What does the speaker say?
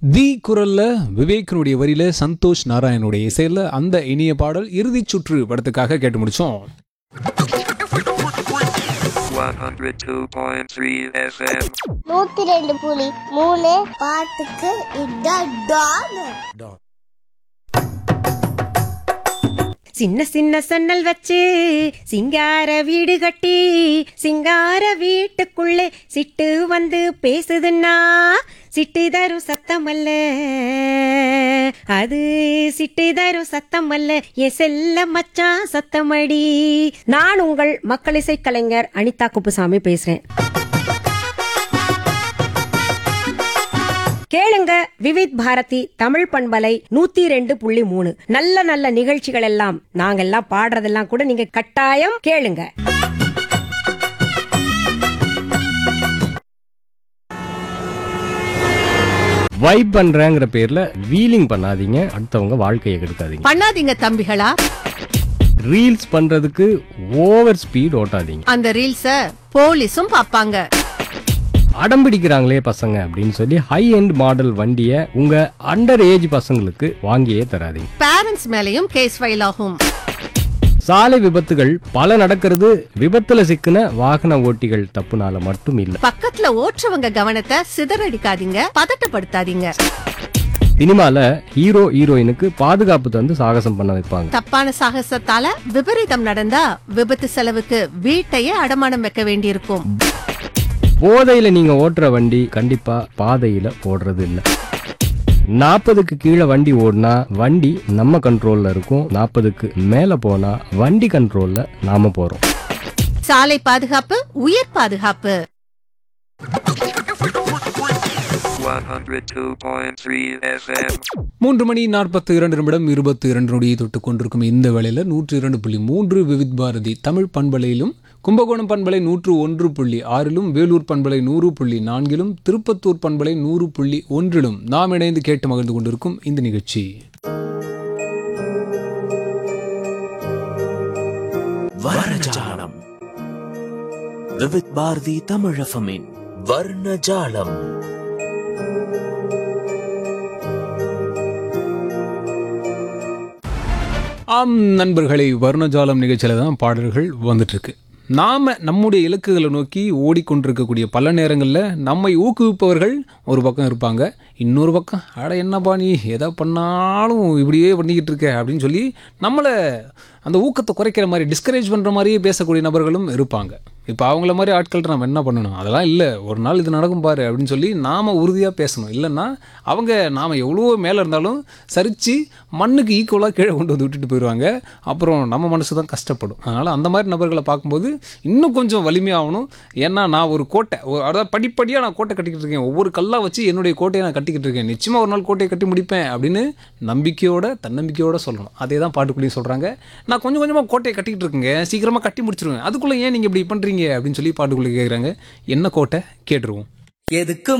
தி குரல்ல விவேகனுடைய வரியில சந்தோஷ் நாராயணுடைய இசையில அந்த இனிய பாடல் இறுதி சுற்று படத்துக்காக கேட்டு முடிச்சோம். 102.3 FM 102.3 பாட்டுக்கு இதான் டான். சின்ன சின்ன சன்னல் வச்சு சிங்கார வீடு கட்டி சிங்கார வீட்டுக்குள்ளே சிட்டு வந்து பேசுதுன்னா சிட்டு தரும் சத்தம் அல்ல, அது சிட்டு தரும் சத்தம் அல்ல, என் செல்ல மச்சான் சத்தமடி. நான் உங்கள் மக்கள் இசை கலைஞர் அனிதா குப்புசாமி பேசுறேன். கேளுங்க விவித் பாரதி தமிழ் பண்பலை 102.3. நல்ல நல்ல நிகழ்ச்சிகள் எல்லாம் நாங்கெல்லாம் பாடுறதெல்லாம் கூட நீங்க கட்டாயம் கேளுங்க. வைப் பண்றேங்கிற பேர்ல வீலிங் பண்ணாதீங்க, அடுத்தவங்க வாழ்க்கையை கெடுக்காதீங்க. பண்ணாதீங்க தம்பிகளா. ரீல்ஸ் பண்றதுக்கு ஓவர் ஸ்பீட் ஓட்டாதீங்க. அந்த ரீல்ஸ போலீஸும் பாப்பாங்க. அடம்பிடிக்கிறாங்களே பசங்க அப்படின்னு சொல்லி ஹை எண்ட் மாடல் வண்டியை உங்க அண்டர் ஏஜ் பசங்களுக்கு வாங்கியே தராதீங்க. பேரண்ட்ஸ் மேலயும் கேஸ் ஃபைல் ஆகும். சாலை விபத்துகள் பல நடக்கிறது விபத்துல சிக்கின வாகன ஓட்டிகள் தப்புனால மட்டும் இல்ல. பக்கத்துல ஓட்டுறவங்க கவனத்தை சிதறடிக்காதீங்க, பதட்டப்படுத்தாதீங்க. சினிமால ஹீரோ ஹீரோயினுக்கு பாதுகாப்பு தந்து சாகசம் பண்ண வைப்பாங்க. தப்பான சாகசத்தால விபரீதம் நடந்தா விபத்து செலவுக்கு வீட்டையே அடமானம் வைக்க வேண்டியிருக்கும். போதையில நீங்க ஓட்டுற வண்டி கண்டிப்பா பாதையில ஓடுறது இல்ல. 40க்கு கீழே வண்டி ஓடினா வண்டி நம்ம கண்ட்ரோல்ல இருக்கும், 40க்கு மேல போனா வண்டி கண்ட்ரோல்ல நாம போறோம். சாலை பாதுகாப்பு உயிர் பாதுகாப்பு. 102.3 FM 3 மணி 42 நிமிடம் 22 நொடியை தொட்டுக் கொண்டிருக்கும் இந்த வேளையில 102.3 விவித் பாரதி தமிழ் பண்பலையிலும் கும்பகோணம் பண்பலை 101.6 வேலூர் பண்பலை 100.4 திருப்பத்தூர் பண்பலை 100.1 நாம் இணைந்து கேட்டு மகிழ்ந்து கொண்டிருக்கும் இந்த நிகழ்ச்சி வர்ணஜாலம். விவித் பாரதி தமிழ் எஃப்எம்மின் வர்ணஜாலம். ஆம் நண்பர்களை, வர்ணஜாலம் நிகழ்ச்சியில தான் பாடல்கள் வந்துட்டு இருக்கு. நாம் நம்முடைய இலக்குகளை நோக்கி ஓடிக்கொண்டிருக்கக்கூடிய பல நேரங்களில் நம்மை ஊக்குவிப்பவர்கள் ஒரு பக்கம் இருப்பாங்க, இன்னொரு பக்கம் அட என்னப்பா நீ எதை பண்ணாலும் இப்படியே பண்ணிக்கிட்டு இருக்க அப்படின்னு சொல்லி நம்மளை அந்த ஊக்கத்தை குறைக்கிற மாதிரி டிஸ்கரேஜ் பண்ணுற மாதிரியே பேசக்கூடிய நபர்களும் இருப்பாங்க. இப்போ அவங்கள மாதிரி ஆட்கள்கிட்ட நம்ம என்ன பண்ணணும், அதெல்லாம் இல்லை ஒரு நாள் இது நடக்கும் பாரு அப்படின்னு சொல்லி நாம் உறுதியாக பேசணும். இல்லைன்னா அவங்க நாம் எவ்வளோ மேலே இருந்தாலும் சரித்து மண்ணுக்கு ஈக்குவலாக கீழே கொண்டு வந்து விட்டுட்டு போயிடுவாங்க. அப்புறம் நம்ம மனசு தான் கஷ்டப்படும். அதனால் அந்த மாதிரி நபர்களை பார்க்கும்போது இன்னும் கொஞ்சம் வலிமையாகணும். ஏன்னா நான் ஒரு கோட்டை, அதாவது படிப்படியாக நான் கோட்டை கட்டிக்கிட்டு இருக்கேன், ஒவ்வொரு கல்லாக வச்சு என்னுடைய கோட்டையை நான் கட்டிக்கிட்டு இருக்கேன், நிச்சயமாக ஒரு நாள் கோட்டையை கட்டி முடிப்பேன் அப்படின்னு நம்பிக்கையோட தன்னம்பிக்கையோட சொல்லணும். அதே தான் பாட்டுக்குள்ளேயும் சொல்கிறாங்க. நான் கொஞ்சம் கொஞ்சமாக கோட்டையை கட்டிக்கிட்டு இருக்கேங்க, சீக்கிரமாக கட்டி முடிச்சிருவேன், அதுக்குள்ளே ஏன் நீங்கள் இப்படி பண்ணுறீங்க அப்படின்னு சொல்லி பாட்டுக்குள்ளே கேட்குறாங்க. என்ன கோட்டை கேட்டுருவோம். எதுக்கு